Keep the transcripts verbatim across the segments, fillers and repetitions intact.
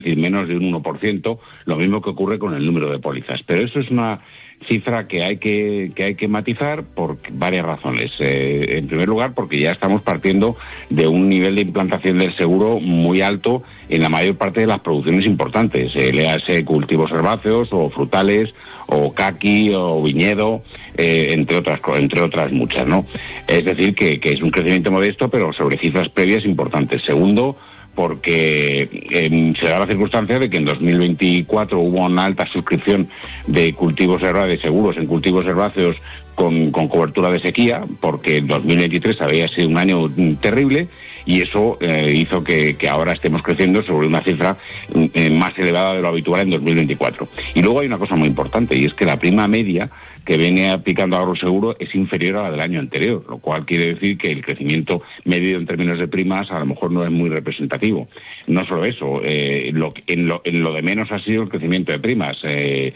decir, menos de un uno por ciento, lo mismo que ocurre con el número de pólizas. Pero eso es una cifra que hay que, que hay que matizar por varias razones. Eh, en primer lugar, porque ya estamos partiendo de un nivel de implantación del seguro muy alto en la mayor parte de las producciones importantes, eh, léase cultivos herbáceos o frutales, o caqui, o viñedo, eh, entre otras entre otras muchas, ¿no? Es decir, que, que es un crecimiento modesto, pero sobre cifras previas importantes. Segundo, porque eh, se da la circunstancia de que en dos mil veinticuatro hubo una alta suscripción de cultivos herbáceos, de seguros en cultivos herbáceos con, con cobertura de sequía, porque en dos mil veintitrés había sido un año terrible, y eso eh, hizo que, que ahora estemos creciendo sobre una cifra eh, más elevada de lo habitual en dos mil veinticuatro. Y luego hay una cosa muy importante, y es que la prima media que viene aplicando Agroseguro es inferior a la del año anterior, lo cual quiere decir que el crecimiento medio en términos de primas a lo mejor no es muy representativo. No solo eso, eh, lo, en, lo, en lo de menos ha sido el crecimiento de primas. Eh,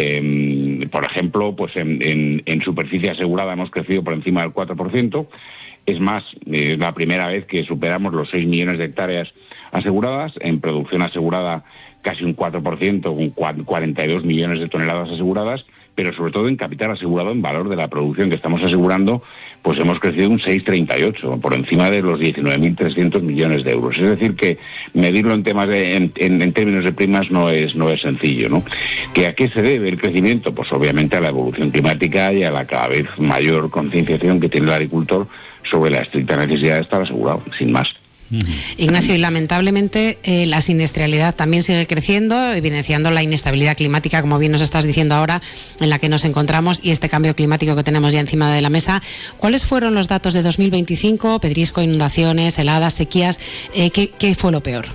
eh, por ejemplo, pues en, en, en superficie asegurada hemos crecido por encima del cuatro por ciento. Es más, es la primera vez que superamos los seis millones de hectáreas aseguradas. En producción asegurada casi un cuatro por ciento, con cuarenta y dos millones de toneladas aseguradas, pero sobre todo en capital asegurado, en valor de la producción que estamos asegurando, pues hemos crecido un seis coma treinta y ocho, por encima de los diecinueve mil trescientos millones de euros. Es decir, que medirlo en temas de, en, en, en términos de primas no es no es sencillo, ¿no? ¿Que a qué se debe el crecimiento? Pues obviamente a la evolución climática y a la cada vez mayor concienciación que tiene el agricultor sobre la estricta necesidad de estar asegurado, sin más. Ignacio, y lamentablemente eh, la siniestralidad también sigue creciendo, evidenciando la inestabilidad climática, como bien nos estás diciendo ahora, en la que nos encontramos, y este cambio climático que tenemos ya encima de la mesa. ¿Cuáles fueron los datos de dos mil veinticinco? Pedrisco, inundaciones, heladas, sequías. Eh, ¿qué, ¿Qué fue lo peor?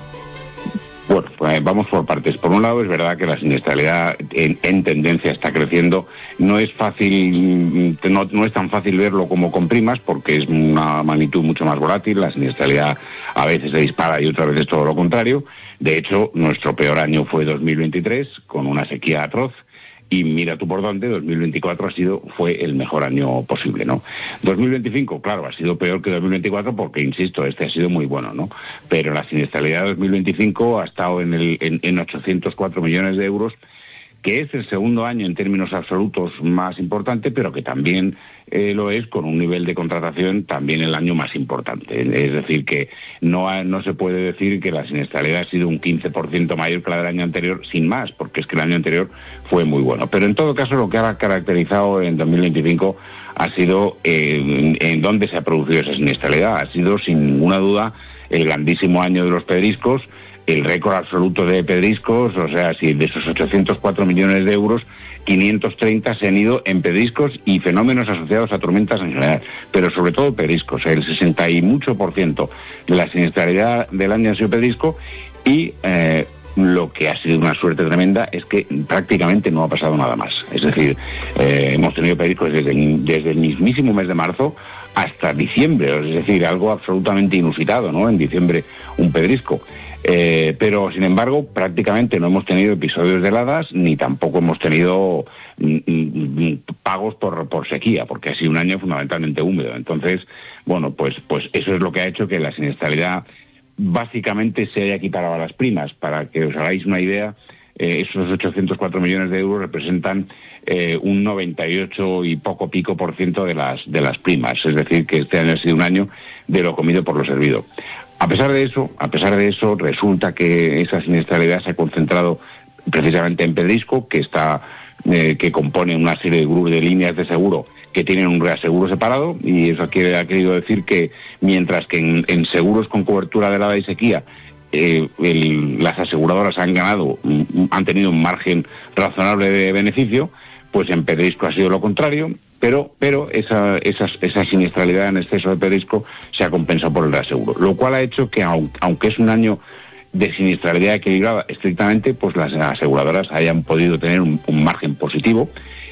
Bueno, pues vamos por partes. Por un lado, es verdad que la siniestralidad en, en tendencia está creciendo. No es fácil, no, no es tan fácil verlo como con primas, porque es una magnitud mucho más volátil. La siniestralidad a veces se dispara y otras veces todo lo contrario. De hecho, nuestro peor año fue dos mil veintitrés, con una sequía atroz. Y mira tú por dónde, dos mil veinticuatro ha sido, fue el mejor año posible, ¿no? dos mil veinticinco, claro, ha sido peor que dos mil veinticuatro porque, insisto, este ha sido muy bueno, ¿no? Pero la siniestralidad de dos mil veinticinco ha estado en, el, en, en ochocientos cuatro millones de euros, que es el segundo año en términos absolutos más importante, pero que también eh, lo es con un nivel de contratación también el año más importante. Es decir, que no, ha, no se puede decir que la siniestralidad ha sido un quince por ciento mayor que la del año anterior, sin más, porque es que el año anterior fue muy bueno. Pero en todo caso, lo que ha caracterizado en dos mil veinticinco ha sido eh, en, en dónde se ha producido esa siniestralidad. Ha sido, sin ninguna duda, el grandísimo año de los pedriscos, el récord absoluto de pedriscos, o sea, si de esos ochocientos cuatro millones de euros, quinientos treinta se han ido en pedriscos y fenómenos asociados a tormentas en general, pero sobre todo pedriscos. El sesenta y mucho por ciento de la siniestralidad del año ha sido pedrisco, y eh, lo que ha sido una suerte tremenda es que prácticamente no ha pasado nada más. Es decir, eh, hemos tenido pedriscos desde, desde el mismísimo mes de marzo hasta diciembre, es decir, algo absolutamente inusitado, ¿no? En diciembre un pedrisco. Eh, pero, sin embargo, prácticamente no hemos tenido episodios de heladas, ni tampoco hemos tenido mm, mm, pagos por, por sequía, porque ha sido un año fundamentalmente húmedo. Entonces, bueno, pues, pues eso es lo que ha hecho que la siniestralidad básicamente se haya equiparado a las primas. Para que os hagáis una idea, eh, esos ochocientos cuatro millones de euros representan eh, un noventa y ocho y poco pico por ciento de las, de las primas. Es decir, que este año ha sido un año de lo comido por lo servido. A pesar de eso, a pesar de eso, resulta que esa siniestralidad se ha concentrado precisamente en pedrisco, que está, eh, que compone una serie de grupos de líneas de seguro que tienen un reaseguro separado, y eso quiere, ha querido decir que mientras que en, en seguros con cobertura de helada y sequía eh, el, las aseguradoras han ganado, han tenido un margen razonable de beneficio, pues en pedrisco ha sido lo contrario. Pero, pero esa, esa, esa siniestralidad en exceso de pedrisco se ha compensado por el reaseguro, lo cual ha hecho que, aunque es un año de siniestralidad equilibrada estrictamente, pues las aseguradoras hayan podido tener un, un margen positivo,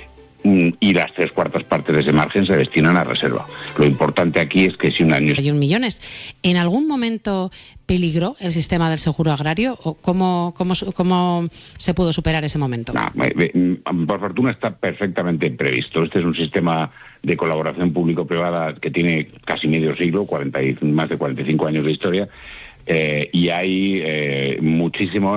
y las tres cuartas partes de ese margen se destinan a reserva. Lo importante aquí es que si un año... Hay un millones. ¿En algún momento peligró el sistema del seguro agrario? ¿O cómo, cómo, cómo se pudo superar ese momento? No, por fortuna está perfectamente previsto. Este es un sistema de colaboración público-privada que tiene casi medio siglo, cuarenta y, más de cuarenta y cinco años de historia, eh, y hay eh, muchísimos